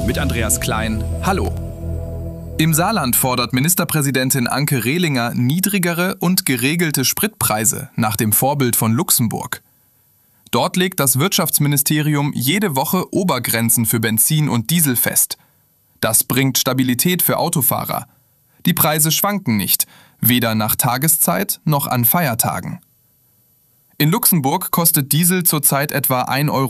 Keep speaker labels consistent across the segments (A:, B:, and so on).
A: mit Andreas Klein. Hallo. Im Saarland fordert Ministerpräsidentin Anke Rehlinger niedrigere und geregelte Spritpreise nach dem Vorbild von Luxemburg. Dort legt das Wirtschaftsministerium jede Woche Obergrenzen für Benzin und Diesel fest. Das bringt Stabilität für Autofahrer. Die Preise schwanken nicht, weder nach Tageszeit noch an Feiertagen. In Luxemburg kostet Diesel zurzeit etwa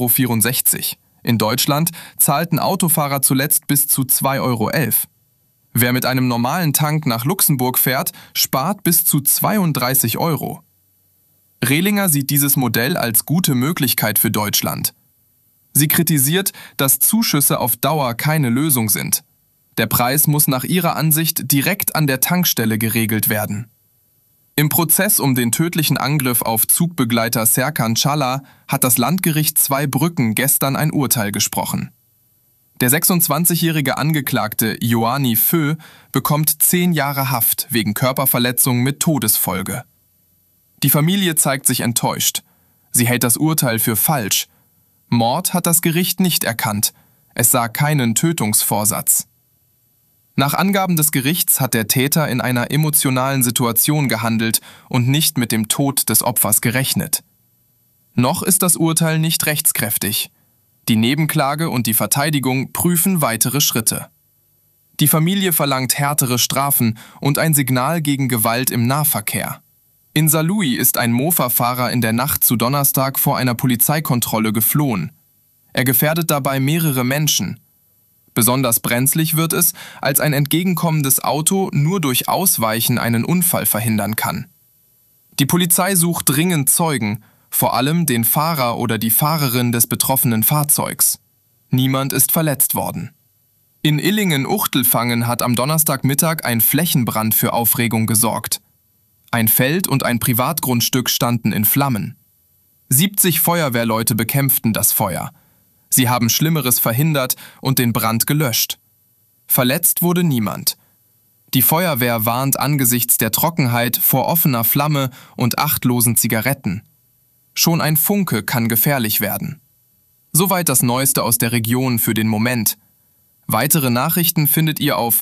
A: 1,64 €. In Deutschland zahlten Autofahrer zuletzt bis zu 2,11 €. Wer mit einem normalen Tank nach Luxemburg fährt, spart bis zu 32 €. Rehlinger sieht dieses Modell als gute Möglichkeit für Deutschland. Sie kritisiert, dass Zuschüsse auf Dauer keine Lösung sind. Der Preis muss nach ihrer Ansicht direkt an der Tankstelle geregelt werden. Im Prozess um den tödlichen Angriff auf Zugbegleiter Serkan Çalhar hat das Landgericht Zweibrücken gestern ein Urteil gesprochen. Der 26-jährige Angeklagte Ioanni Fö bekommt 10 Jahre Haft wegen Körperverletzung mit Todesfolge. Die Familie zeigt sich enttäuscht. Sie hält das Urteil für falsch. Mord hat das Gericht nicht erkannt. Es sah keinen Tötungsvorsatz. Nach Angaben des Gerichts hat der Täter in einer emotionalen Situation gehandelt und nicht mit dem Tod des Opfers gerechnet. Noch ist das Urteil nicht rechtskräftig. Die Nebenklage und die Verteidigung prüfen weitere Schritte. Die Familie verlangt härtere Strafen und ein Signal gegen Gewalt im Nahverkehr. In Saarlouis ist ein Mofa-Fahrer in der Nacht zu Donnerstag vor einer Polizeikontrolle geflohen. Er gefährdet dabei mehrere Menschen. Besonders brenzlig wird es, als ein entgegenkommendes Auto nur durch Ausweichen einen Unfall verhindern kann. Die Polizei sucht dringend Zeugen, vor allem den Fahrer oder die Fahrerin des betroffenen Fahrzeugs. Niemand ist verletzt worden. In Illingen-Uchtelfangen hat am Donnerstagmittag ein Flächenbrand für Aufregung gesorgt. Ein Feld und ein Privatgrundstück standen in Flammen. 70 Feuerwehrleute bekämpften das Feuer. Sie haben Schlimmeres verhindert und den Brand gelöscht. Verletzt wurde niemand. Die Feuerwehr warnt angesichts der Trockenheit vor offener Flamme und achtlosen Zigaretten. Schon ein Funke kann gefährlich werden. Soweit das Neueste aus der Region für den Moment. Weitere Nachrichten findet ihr auf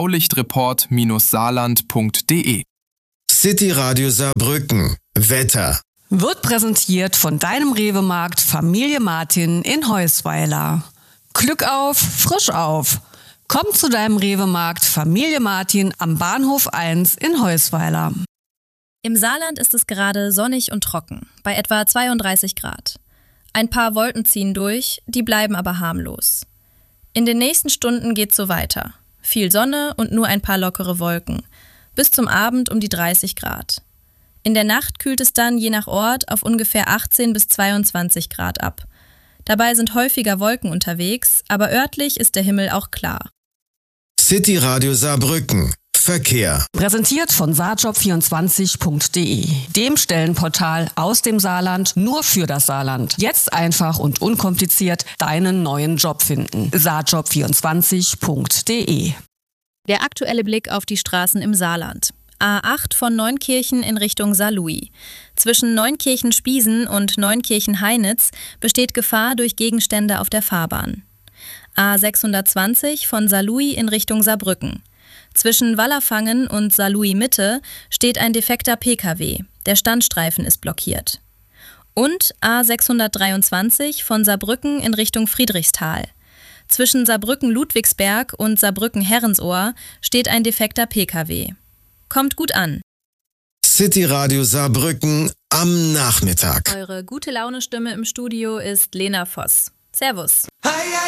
A: blaulichtreport-saarland.de.
B: City Radio Saarbrücken. Wetter.
C: Wird präsentiert von deinem Rewe-Markt Familie Martin in Heusweiler. Glück auf, frisch auf. Komm zu deinem Rewe-Markt Familie Martin am Bahnhof 1 in Heusweiler.
D: Im Saarland ist es gerade sonnig und trocken, bei etwa 32 Grad. Ein paar Wolken ziehen durch, die bleiben aber harmlos. In den nächsten Stunden geht's so weiter. Viel Sonne und nur ein paar lockere Wolken. Bis zum Abend um die 30 Grad. In der Nacht kühlt es dann je nach Ort auf ungefähr 18 bis 22 Grad ab. Dabei sind häufiger Wolken unterwegs, aber örtlich ist der Himmel auch klar.
B: City Radio Saarbrücken. Verkehr.
C: Präsentiert von saarjob24.de, dem Stellenportal aus dem Saarland nur für das Saarland. Jetzt einfach und unkompliziert deinen neuen Job finden. saarjob24.de.
D: Der aktuelle Blick auf die Straßen im Saarland. A8 von Neunkirchen in Richtung Saarlouis. Zwischen Neunkirchen-Spiesen und Neunkirchen-Heinitz besteht Gefahr durch Gegenstände auf der Fahrbahn. A620 von Saarlouis in Richtung Saarbrücken. Zwischen Wallerfangen und Saarlouis-Mitte steht ein defekter Pkw. Der Standstreifen ist blockiert. Und A623 von Saarbrücken in Richtung Friedrichsthal. Zwischen Saarbrücken-Ludwigsberg und Saarbrücken-Herrensohr steht ein defekter Pkw. Kommt gut an.
B: City Radio Saarbrücken am Nachmittag.
D: Eure gute Laune-Stimme im Studio ist Lena Voss. Servus.